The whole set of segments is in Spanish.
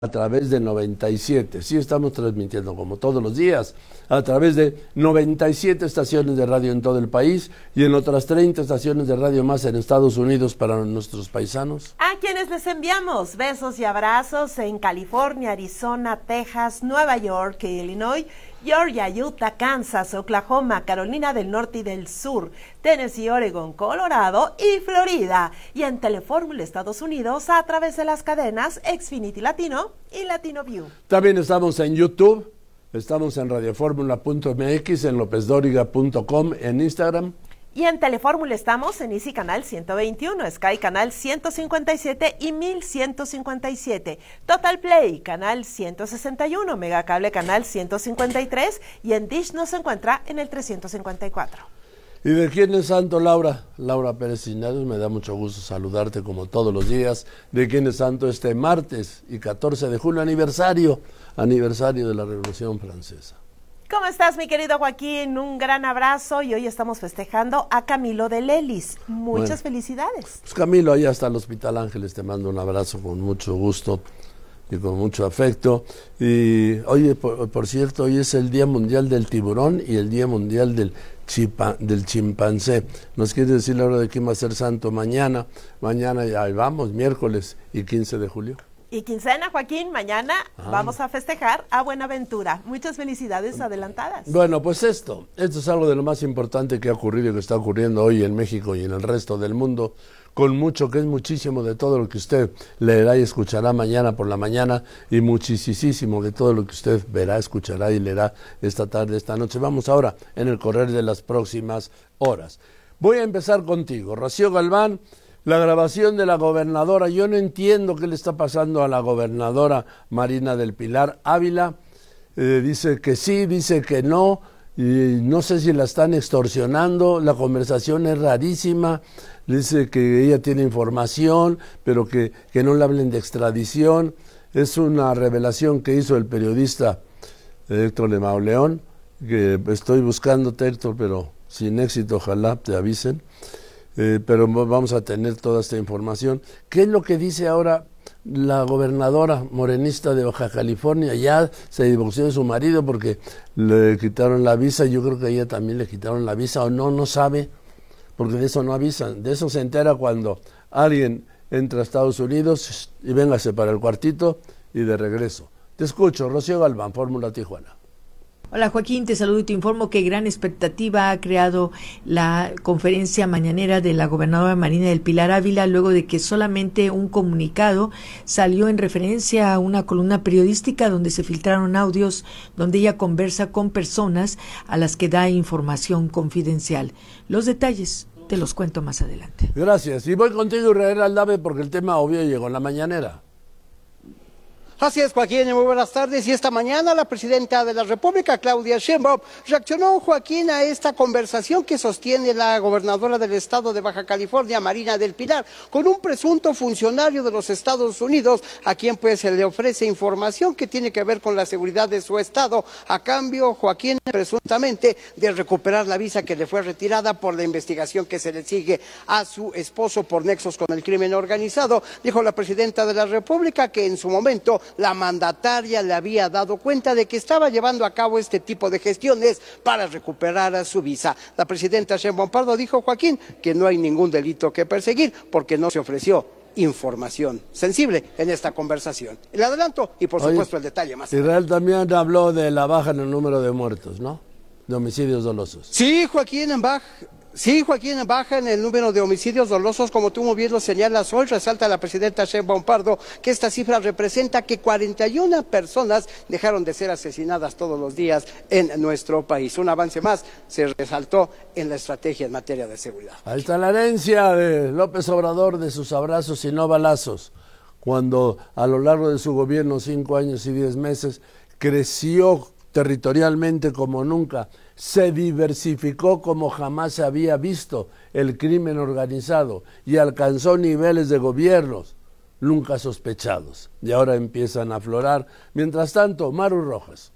a través de 97. Sí, estamos transmitiendo como todos los días a través de 97 estaciones de radio en todo el país y en otras 30 estaciones de radio más en Estados Unidos para nuestros paisanos. A quienes les enviamos besos y abrazos en California, Arizona, Texas, Nueva York, Illinois, Georgia, Utah, Kansas, Oklahoma, Carolina del Norte y del Sur, Tennessee, Oregon, Colorado y Florida. Y en Telefórmula Estados Unidos a través de las cadenas Xfinity Latino y Latino View. También estamos en YouTube, estamos en radioformula.mx, en lopezdoriga.com, en Instagram. Y en Telefórmula estamos en Easy Canal 121, Sky Canal 157 y 1157, Total Play Canal 161, Megacable Canal 153 y en Dish nos encuentra en el 354. ¿Y de quién es santo, Laura? Laura Pérez Cisneros, me da mucho gusto saludarte como todos los días. ¿De quién es santo este martes y 14 de julio, aniversario de la Revolución Francesa? ¿Cómo estás, mi querido Joaquín? Un gran abrazo y hoy estamos festejando a Camilo de Lelis. Muchas felicidades. Pues Camilo, allá hasta el Hospital Ángeles, te mando un abrazo con mucho gusto y con mucho afecto. Y oye, por cierto, hoy es el Día Mundial del Tiburón y el Día Mundial del Chimpancé. ¿Nos quiere decir la hora de quién va a ser santo mañana? Mañana ya vamos, miércoles y 15 de julio. Y quincena, Joaquín, mañana vamos a festejar a Buenaventura. Muchas felicidades adelantadas. Bueno, pues esto es algo de lo más importante que ha ocurrido y que está ocurriendo hoy en México y en el resto del mundo, con mucho, que es muchísimo de todo lo que usted leerá y escuchará mañana por la mañana y muchísimo de todo lo que usted verá, escuchará y leerá esta tarde, esta noche. Vamos ahora en el correr de las próximas horas. Voy a empezar contigo, Rocío Galván. La grabación de la gobernadora, yo no entiendo qué le está pasando a la gobernadora Marina del Pilar Ávila, dice que sí, dice que no, y no sé si la están extorsionando, la conversación es rarísima, dice que ella tiene información, pero que no le hablen de extradición, es una revelación que hizo el periodista Héctor de Mauleón, que estoy buscándote, Héctor, pero sin éxito, ojalá te avisen. Pero vamos a tener toda esta información. ¿Qué es lo que dice ahora la gobernadora morenista de Baja California? Ya se divorció de su marido porque le quitaron la visa. Yo creo que a ella también le quitaron la visa, o no sabe, porque de eso no avisan. De eso se entera cuando alguien entra a Estados Unidos y véngase para el cuartito y de regreso. Te escucho, Rocío Galván, Fórmula Tijuana. Hola Joaquín, te saludo y te informo que gran expectativa ha creado la conferencia mañanera de la gobernadora Marina del Pilar Ávila luego de que solamente un comunicado salió en referencia a una columna periodística donde se filtraron audios donde ella conversa con personas a las que da información confidencial. Los detalles te los cuento más adelante. Gracias. Y voy contigo, Israel Aldave, porque el tema obvio llegó en la mañanera. Así es, Joaquín, muy buenas tardes. Y esta mañana la presidenta de la República, Claudia Sheinbaum, reaccionó, Joaquín, a esta conversación que sostiene la gobernadora del estado de Baja California, Marina del Pilar, con un presunto funcionario de los Estados Unidos, a quien pues se le ofrece información que tiene que ver con la seguridad de su estado, a cambio, Joaquín, presuntamente de recuperar la visa que le fue retirada por la investigación que se le sigue a su esposo por nexos con el crimen organizado. Dijo la presidenta de la República que en su momento la mandataria le había dado cuenta de que estaba llevando a cabo este tipo de gestiones para recuperar a su visa. La presidenta Sheinbaum Pardo dijo, Joaquín, que no hay ningún delito que perseguir porque no se ofreció información sensible en esta conversación. El adelanto y por supuesto el detalle más. Israel también habló de la baja en el número de muertos, ¿no? De homicidios dolosos. Sí, Joaquín, baja en el número de homicidios dolosos, como tú muy bien lo señalas hoy. Resalta la presidenta Sheinbaum Pardo que esta cifra representa que 41 personas dejaron de ser asesinadas todos los días en nuestro país. Un avance más se resaltó en la estrategia en materia de seguridad. Ahí está la herencia de López Obrador de sus abrazos y no balazos, cuando a lo largo de su gobierno, 5 años y 10 meses, creció territorialmente como nunca, se diversificó como jamás se había visto el crimen organizado y alcanzó niveles de gobiernos nunca sospechados. Y ahora empiezan a aflorar. Mientras tanto, Maru Rojas.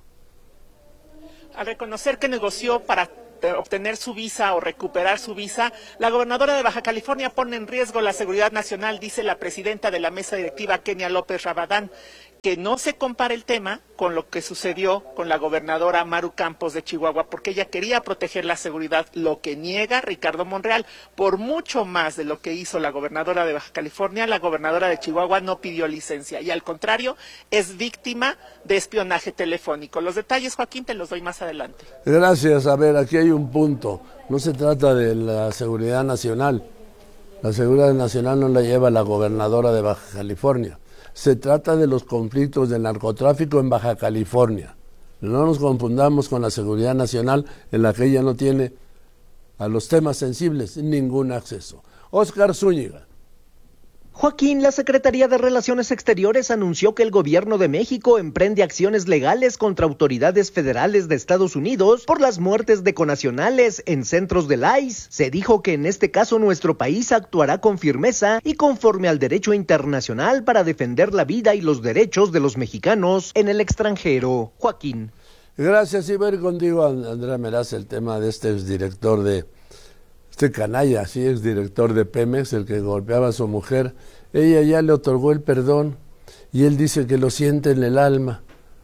Al reconocer que negoció para obtener su visa o recuperar su visa, la gobernadora de Baja California pone en riesgo la seguridad nacional, dice la presidenta de la mesa directiva, Kenia López Rabadán. que no se compare el tema con lo que sucedió con la gobernadora Maru Campos de Chihuahua, porque ella quería proteger la seguridad, lo que niega Ricardo Monreal. Por mucho más de lo que hizo la gobernadora de Baja California, la gobernadora de Chihuahua no pidió licencia y al contrario es víctima de espionaje telefónico. Los detalles, Joaquín, te los doy más adelante. Gracias. A ver, aquí hay un punto. No se trata de la seguridad nacional. La seguridad nacional no la lleva la gobernadora de Baja California. Se trata de los conflictos del narcotráfico en Baja California. No nos confundamos con la seguridad nacional, en la que ella no tiene a los temas sensibles ningún acceso. Óscar Zúñiga. Joaquín, la Secretaría de Relaciones Exteriores anunció que el gobierno de México emprende acciones legales contra autoridades federales de Estados Unidos por las muertes de connacionales en centros del ICE. Se dijo que en este caso nuestro país actuará con firmeza y conforme al derecho internacional para defender la vida y los derechos de los mexicanos en el extranjero. Joaquín. Gracias, y voy a ir contigo, Andrea Meraz, el tema de este exdirector de... Este canalla, sí, exdirector de Pemex, el que golpeaba a su mujer. Ella ya le otorgó el perdón y él dice que lo siente en el alma.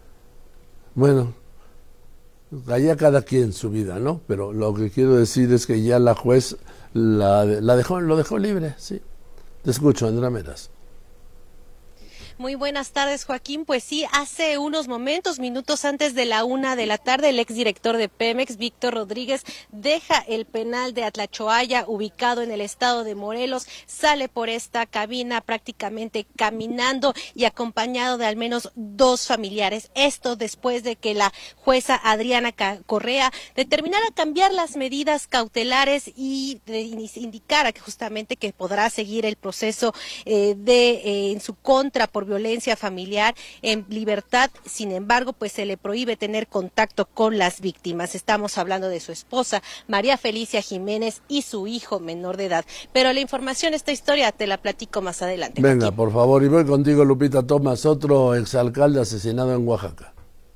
Bueno, allá cada quien su vida, ¿no? Pero lo que quiero decir es que ya la juez lo dejó libre, sí. Te escucho, Andrea Meraz. Muy buenas tardes, Joaquín. Pues sí, hace unos minutos antes de la 1 de la tarde, el exdirector de Pemex, Víctor Rodríguez, deja el penal de Atlachoaya, ubicado en el estado de Morelos, sale por esta cabina prácticamente caminando y acompañado de al menos 2 familiares. Esto después de que la jueza Adriana Correa determinara cambiar las medidas cautelares y indicara que justamente que podrá seguir el proceso en su contra por violencia familiar en libertad. Sin embargo, pues se le prohíbe tener contacto con las víctimas. Estamos hablando de su esposa, María Felicia Jiménez, y su hijo menor de edad. Pero la información, esta historia, te la platico más adelante. Venga, Joaquín. por favor, y voy contigo, Lupita Tomás, otro exalcalde asesinado en Oaxaca.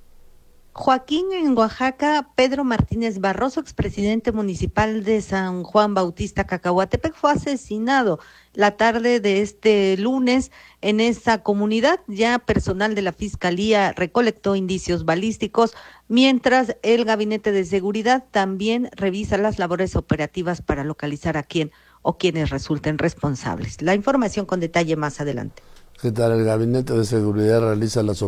Joaquín, en Oaxaca, Pedro Martínez Barroso, expresidente municipal de San Juan Bautista, Cacahuatepec, fue asesinado la tarde de este lunes en esa comunidad. Ya personal de la Fiscalía recolectó indicios balísticos, mientras el Gabinete de Seguridad también revisa las labores operativas para localizar a quién o quienes resulten responsables. La información con detalle más adelante. ¿Qué tal? El Gabinete de Seguridad realiza las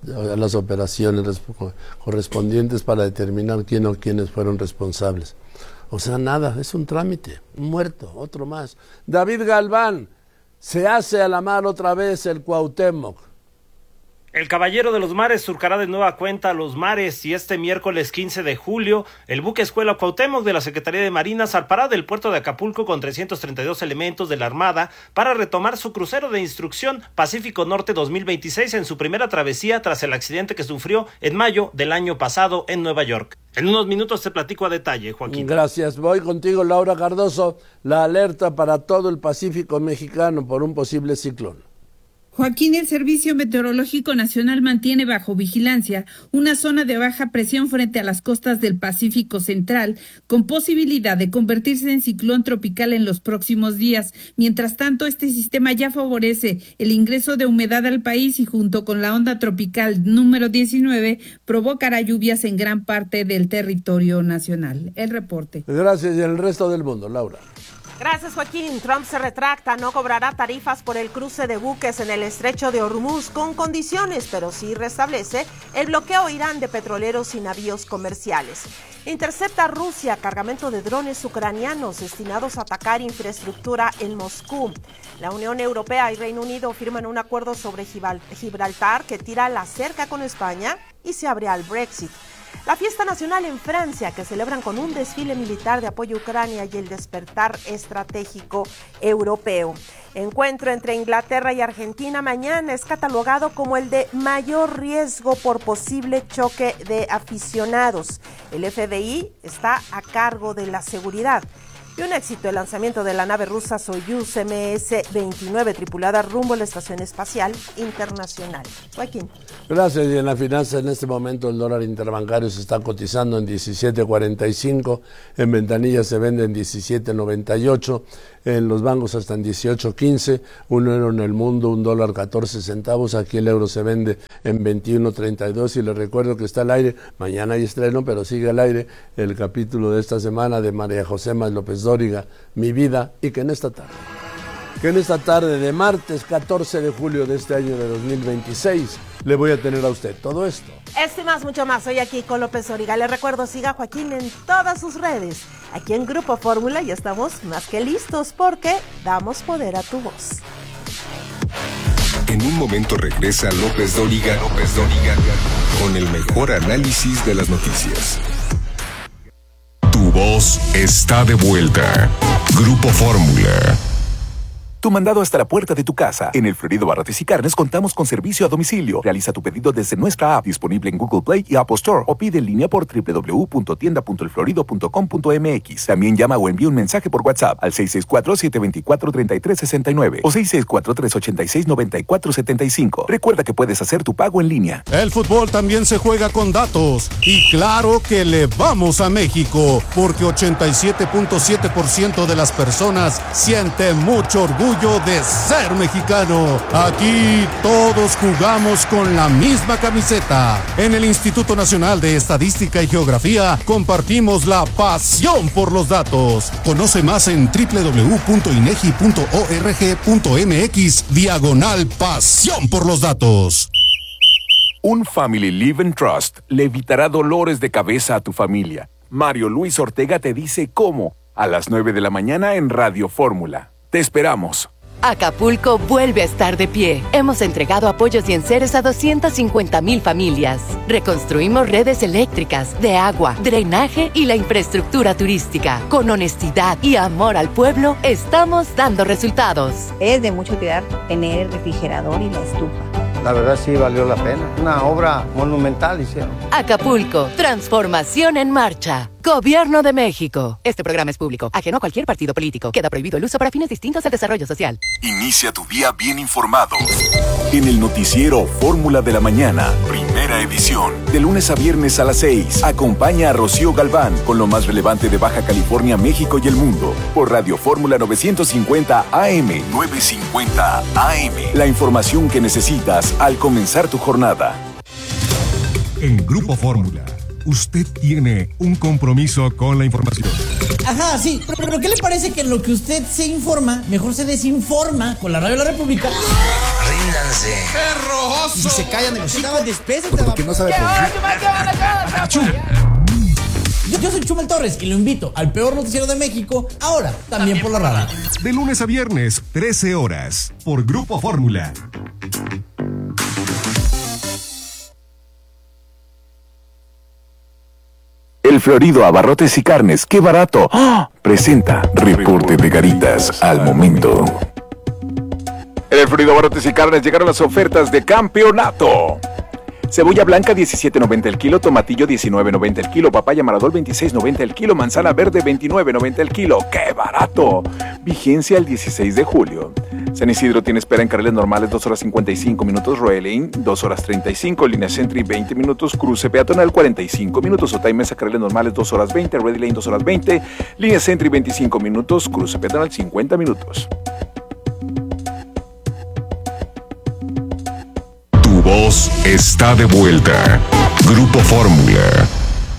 operaciones correspondientes para determinar quién o quiénes fueron responsables. O sea, nada, es un trámite, un muerto, otro más. David Galván, se hace a la mar otra vez el Cuauhtémoc. El Caballero de los Mares surcará de nueva cuenta los mares y este miércoles 15 de julio el buque escuela Cuauhtémoc de la Secretaría de Marina zarpará del puerto de Acapulco con 332 elementos de la Armada para retomar su crucero de instrucción Pacífico Norte 2026 en su primera travesía tras el accidente que sufrió en mayo del año pasado en Nueva York. En unos minutos te platico a detalle, Joaquín. Gracias. Voy contigo, Laura Cardoso. La alerta para todo el Pacífico mexicano por un posible ciclón. Joaquín, el Servicio Meteorológico Nacional mantiene bajo vigilancia una zona de baja presión frente a las costas del Pacífico Central, con posibilidad de convertirse en ciclón tropical en los próximos días. Mientras tanto, este sistema ya favorece el ingreso de humedad al país y junto con la onda tropical número 19 provocará lluvias en gran parte del territorio nacional. El reporte. Gracias, y el resto del mundo, Laura. Gracias, Joaquín. Trump se retracta, no cobrará tarifas por el cruce de buques en el estrecho de Hormuz con condiciones, pero sí restablece el bloqueo a Irán de petroleros y navíos comerciales. Intercepta Rusia cargamento de drones ucranianos destinados a atacar infraestructura en Moscú. La Unión Europea y Reino Unido firman un acuerdo sobre Gibraltar que tira la cerca con España y se abre al Brexit. La fiesta nacional en Francia, que celebran con un desfile militar de apoyo a Ucrania y el despertar estratégico europeo. Encuentro entre Inglaterra y Argentina mañana es catalogado como el de mayor riesgo por posible choque de aficionados. El FBI está a cargo de la seguridad. Y un éxito el lanzamiento de la nave rusa Soyuz MS-29 tripulada rumbo a la Estación Espacial Internacional. Joaquín. Gracias. Y en la finanza, en este momento el dólar interbancario se está cotizando en 17.45, en ventanillas se vende en 17.98, en los bancos hasta en 18.15, un euro en el mundo, $1.14, aquí el euro se vende en 21.32 y les recuerdo que está al aire, mañana hay estreno, pero sigue al aire el capítulo de esta semana de María José Más López Dóriga, Mi Vida, y que en esta tarde de martes 14 de julio de este año de 2026 le voy a tener a usted todo esto. Esto y más, mucho más. Soy aquí con López Dóriga. Le recuerdo, siga a Joaquín en todas sus redes. Aquí en Grupo Fórmula ya estamos más que listos porque damos poder a tu voz. En un momento regresa López Dóriga con el mejor análisis de las noticias. Tu voz está de vuelta. Grupo Fórmula. Tu mandado hasta la puerta de tu casa. En el Florido Abarrotes y Carnes contamos con servicio a domicilio. Realiza tu pedido desde nuestra app, disponible en Google Play y Apple Store, o pide en línea por www.tienda.elflorido.com.mx. También llama o envía un mensaje por WhatsApp al 664-724-3369 o 664-386-9475. Recuerda que puedes hacer tu pago en línea. El fútbol también se juega con datos. Y claro que le vamos a México, porque 87.7% de las personas siente mucho orgullo de ser mexicano. Aquí todos jugamos con la misma camiseta. En el Instituto Nacional de Estadística y Geografía compartimos la pasión por los datos. Conoce más en www.inegi.org.mx/pasión por los datos. Un Family Live and Trust le evitará dolores de cabeza a tu familia. Mario Luis Ortega te dice cómo, a las 9 de la mañana en Radio Fórmula. Te esperamos. Acapulco vuelve a estar de pie. Hemos entregado apoyos y enseres a 250,000 familias. Reconstruimos redes eléctricas, de agua, drenaje y la infraestructura turística. Con honestidad y amor al pueblo, estamos dando resultados. Es de mucha utilidad tener el refrigerador y la estufa. La verdad sí valió la pena. Una obra monumental hicieron. Acapulco, transformación en marcha. Gobierno de México. Este programa es público, ajeno a cualquier partido político. Queda prohibido el uso para fines distintos al desarrollo social. Inicia tu día bien informado. En el noticiero Fórmula de la Mañana, primera edición. De lunes a viernes a las 6. Acompaña a Rocío Galván con lo más relevante de Baja California, México y el mundo. Por Radio Fórmula 950 AM. 950 AM. La información que necesitas al comenzar tu jornada. En Grupo Fórmula, usted tiene un compromiso con la información. Ajá, sí, pero ¿qué le parece que lo que usted se informa, mejor se desinforma con la Radio de la República? Ríndanse. ¡Perroso! Y si se callan de los chicos, porque no sabe por qué. Yo soy Chumel Torres y lo invito al peor noticiero de México, ahora también por la radio. De lunes a viernes, 13 horas, por Grupo Fórmula. El Florido Abarrotes y Carnes, ¡qué barato! ¡Oh! Presenta Reporte de Garitas al momento. En el Florido Abarrotes y Carnes llegaron las ofertas de campeonato. Cebolla blanca 17.90 el kilo, tomatillo 19.90 el kilo, papaya maradol 26.90 el kilo, manzana verde 29.90 el kilo. ¡Qué barato! Vigencia el 16 de julio. San Isidro tiene espera en carriles normales 2 horas 55 minutos, Roelín 2 horas 35, línea Sentry 20 minutos, cruce peatonal 45 minutos, Otay Mesa carriles normales 2 horas 20, Ready Lane 2 horas 20, línea Sentry 25 minutos, cruce peatonal 50 minutos. Tu voz está de vuelta. Grupo Fórmula.